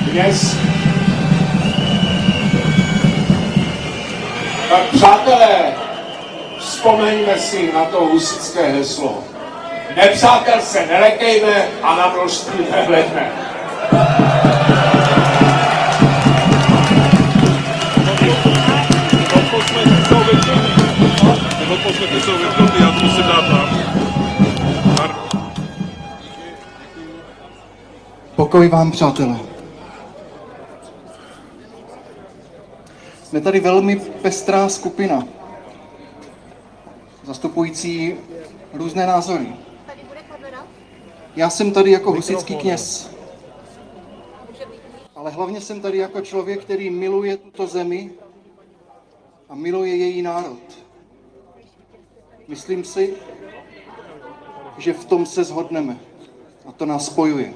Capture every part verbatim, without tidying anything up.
kněz. Tak přátelé, vzpomeňme si na to husitské heslo. Nepřátel se nelekejme a na množství nehledme. Pokoj vám, přátelé. Jsme tady velmi pestrá skupina, zastupující různé názory. Já jsem tady jako husitský kněz, ale hlavně jsem tady jako člověk, který miluje tuto zemi a miluje její národ. Myslím si, že v tom se shodneme a to nás spojuje.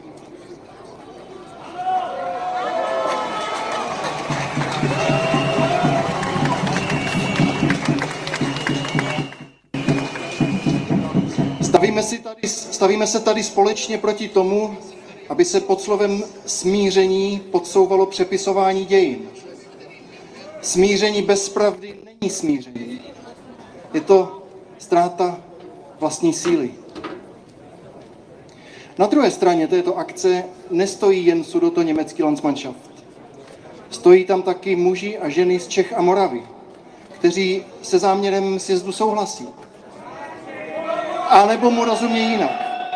Stavíme, si tady, stavíme se tady společně proti tomu, aby se pod slovem smíření podsouvalo přepisování dějin. Smíření bez pravdy není smíření. Je to ztráta vlastní síly. Na druhé straně této akce nestojí jen sudetoněmecký Landsmannschaft. Stojí tam taky muži a ženy z Čech a Moravy, kteří se záměrem sjezdu souhlasí. A nebo mu rozumějí jinak.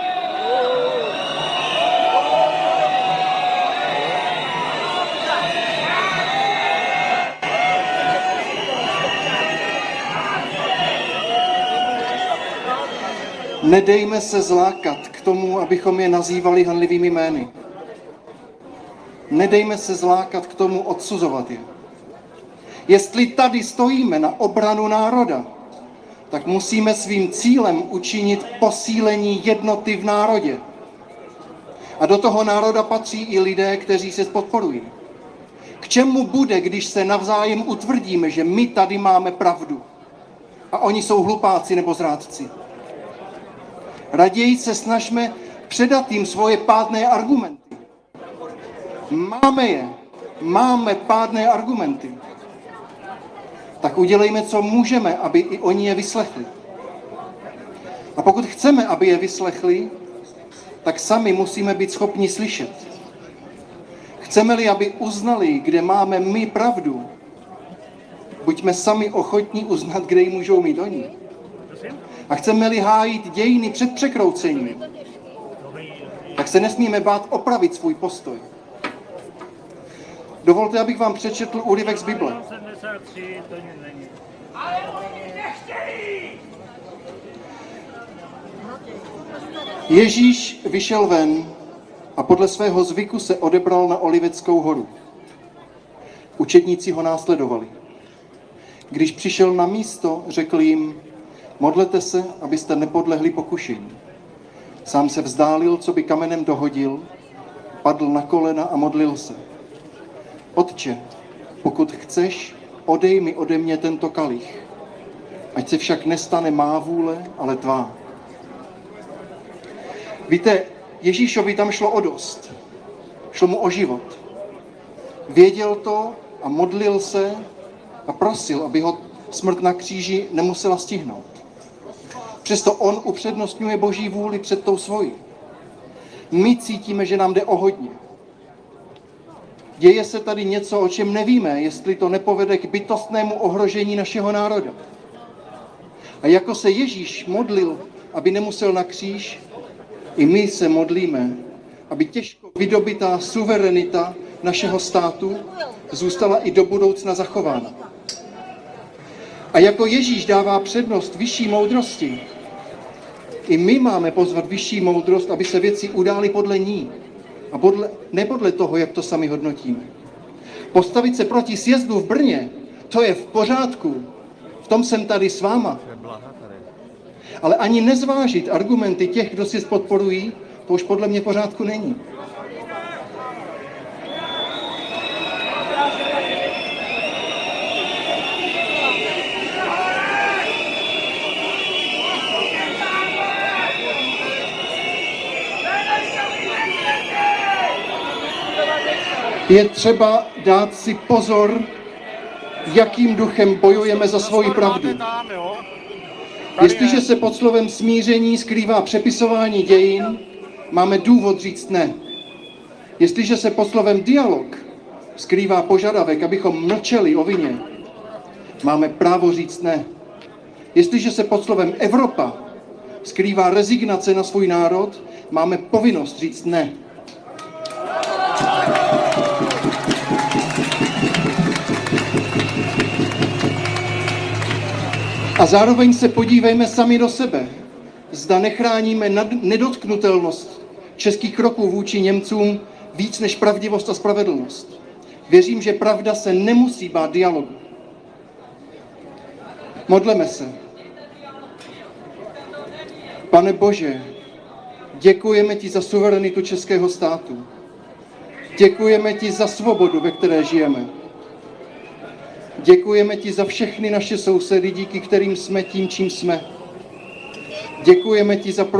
Nedejme se zlákat k tomu, abychom je nazývali hanlivými jmény. Nedejme se zlákat k tomu odsuzovat je. Jestli tady stojíme na obranu národa, tak musíme svým cílem učinit posílení jednoty v národě. A do toho národa patří i lidé, kteří se podporují. K čemu bude, když se navzájem utvrdíme, že my tady máme pravdu a oni jsou hlupáci nebo zrádci? Raději se snažme předat jim svoje pádné argumenty. Máme je, máme pádné argumenty. Tak udělejme, co můžeme, aby i oni je vyslechli. A pokud chceme, aby je vyslechli, tak sami musíme být schopni slyšet. Chceme-li, aby uznali, kde máme my pravdu, buďme sami ochotní uznat, kde ji můžou mít oni. A chceme-li hájit dějiny před překroucením, tak se nesmíme bát opravit svůj postoj. Dovolte, abych vám přečetl úryvek z Bible. Ježíš vyšel ven a podle svého zvyku se odebral na Oliveckou horu. Učedníci ho následovali. Když přišel na místo, řekl jim: modlete se, abyste nepodlehli pokušení. Sám se vzdálil, co by kamenem dohodil, padl na kolena a modlil se. Otče, pokud chceš, odej mi ode mě tento kalich. Ať se však nestane má vůle, ale tvá. Víte, Ježíšovi tam šlo o dost. Šlo mu o život. Věděl to a modlil se a prosil, aby ho smrt na kříži nemusela stihnout. Přesto on upřednostňuje Boží vůli před tou svojí. My cítíme, že nám jde o hodně. Děje se tady něco, o čem nevíme, jestli to nepovede k bytostnému ohrožení našeho národa. A jako se Ježíš modlil, aby nemusel na kříž, i my se modlíme, aby těžko vydobytá suverenita našeho státu zůstala i do budoucna zachována. A jako Ježíš dává přednost vyšší moudrosti, i my máme pozvat vyšší moudrost, aby se věci udály podle ní a podle, ne podle toho, jak to sami hodnotíme. Postavit se proti sjezdu v Brně, to je v pořádku, v tom jsem tady s váma. Ale ani nezvážit argumenty těch, kdo si podporují, to už podle mě v pořádku není. Je třeba dát si pozor, jakým duchem bojujeme za svoji pravdu. Jestliže se pod slovem smíření skrývá přepisování dějin, máme důvod říct ne. Jestliže se pod slovem dialog skrývá požadavek, abychom mlčeli o vině, máme právo říct ne. Jestliže se pod slovem Evropa skrývá rezignace na svůj národ, máme povinnost říct ne. A zároveň se podívejme sami do sebe. Zda nechráníme nedotknutelnost českých kroků vůči Němcům víc než pravdivost a spravedlnost. Věřím, že pravda se nemusí bát dialogu. Modleme se. Pane Bože, děkujeme ti za suverenitu českého státu. Děkujeme ti za svobodu, ve které žijeme. Děkujeme ti za všechny naše sousedy, díky kterým jsme tím, čím jsme. Děkujeme ti za